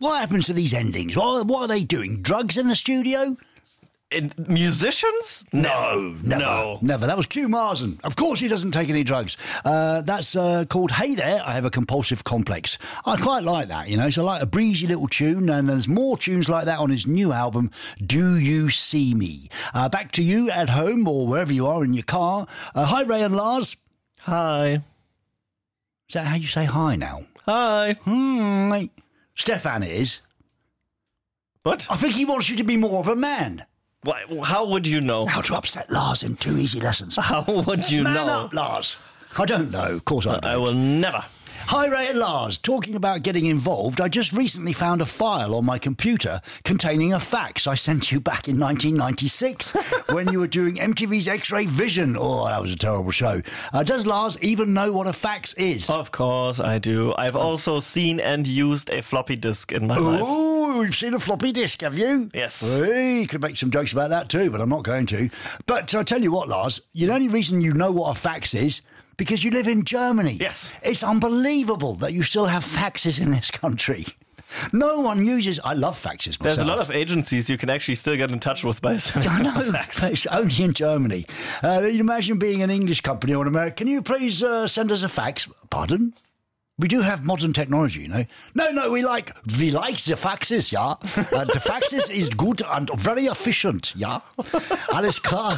What happens to these endings? What are they doing? Drugs in the studio? Musicians? No, never. That was Q Marzen. Of course he doesn't take any drugs. That's called Hey There, I Have a Compulsive Complex. I quite like that, you know. It's like a breezy little tune, and there's more tunes like that on his new album, Do You See Me? Back to you at home or wherever you are in your car. Hi, Ray and Lars. Hi. Is that how you say hi now? Hi. Stefan is. What? I think he wants you to be more of a man. Why, how would you know? How to upset Lars in 2 easy lessons. How would you Man know? up, Lars. I don't know. Of course I don't. I will never. Hi, Ray and Lars. Talking about getting involved, I just recently found a file on my computer containing a fax I sent you back in 1996 when you were doing MTV's X-Ray Vision. Oh, that was a terrible show. Does Lars even know what a fax is? Of course I do. I've also seen and used a floppy disk in my life. Oh, you've seen a floppy disk, have you? Yes. Hey, could make some jokes about that too, but I'm not going to. But I'll tell you what, Lars, the only reason you know what a fax is because you live in Germany. Yes. It's unbelievable that you still have faxes in this country. No one uses... I love faxes myself. There's a lot of agencies you can actually still get in touch with by sending I know, a fax. but it's only in Germany. You imagine being an English company or an American. Can you please send us a fax? Pardon? We do have modern technology, you know. No, we like the faxes, yeah. The faxes is good and very efficient, yeah. Alles klar.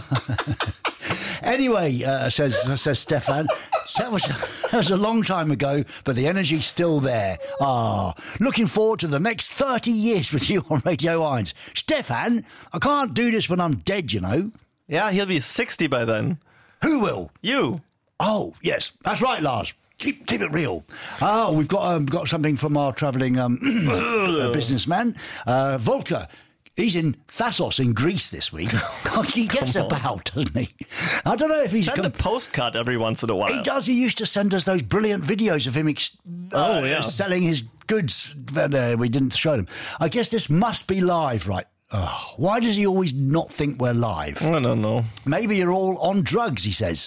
Anyway, says Stefan, that was a long time ago, but the energy's still there. Looking forward to the next 30 years with you on Radio 1. Stefan, I can't do this when I'm dead, you know. Yeah, he'll be 60 by then. Who will? You. Oh, yes, that's right, Lars. Keep it real. We've got something from our travelling businessman, Volker. He's in Thassos in Greece this week. He gets about, doesn't he? I don't know if he's... Send a postcard every once in a while. He does. He used to send us those brilliant videos of him selling his goods. But, we didn't show them. I guess this must be live, right? Why does he always not think we're live? I don't know. Maybe you're all on drugs, he says.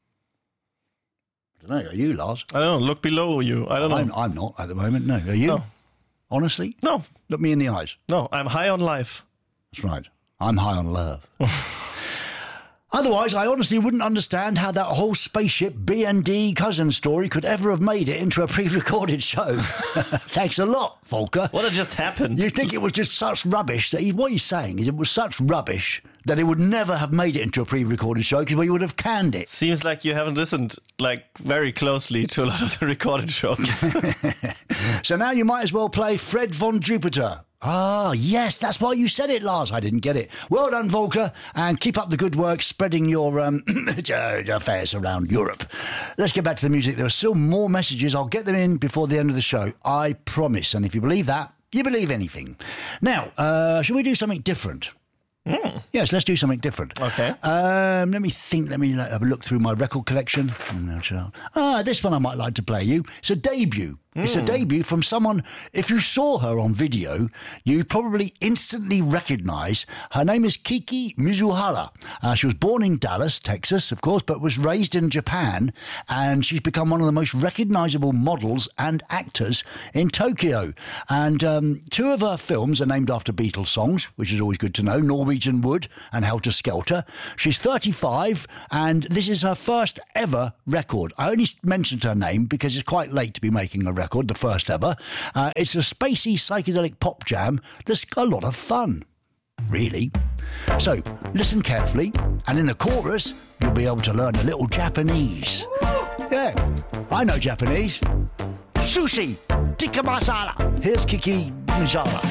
I don't know. Are you, Lars? I don't know. Look below you. I don't know. I'm not at the moment, no. Are you? No. Honestly? No. Look me in the eyes. No, I'm high on life. That's right. I'm high on love. Otherwise, I honestly wouldn't understand how that whole spaceship BND cousin story could ever have made it into a pre-recorded show. Thanks a lot, Volker. What had just happened? You think it was just such rubbish that what he's saying is it was such rubbish that it would never have made it into a pre-recorded show because we would have canned it. Seems like you haven't listened very closely to a lot of the recorded shows. So now you might as well play Fred von Jupiter. Yes, that's why you said it, Lars. I didn't get it. Well done, Volker, and keep up the good work spreading your affairs around Europe. Let's get back to the music. There are still more messages. I'll get them in before the end of the show. I promise. And if you believe that, you believe anything. Now, shall we do something different? Yes, let's do something different. Okay. Let me think. Let me have a look through my record collection. This one I might like to play you. It's a debut. It's a debut from someone, if you saw her on video, you'd probably instantly recognize. Her name is Kiki Mizuhara. She was born in Dallas, Texas, of course, but was raised in Japan, and she's become one of the most recognizable models and actors in Tokyo. And two of her films are named after Beatles songs, which is always good to know, Norwegian Wood and Helter Skelter. She's 35, and this is her first ever record. I only mentioned her name because it's quite late to be making a record, the first ever. It's a spacey psychedelic pop jam that's a lot of fun, really. So listen carefully, and in the chorus you'll be able to learn a little Japanese. Yeah, I know Japanese. Sushi tikka masala. Here's Kiki Mizuhara.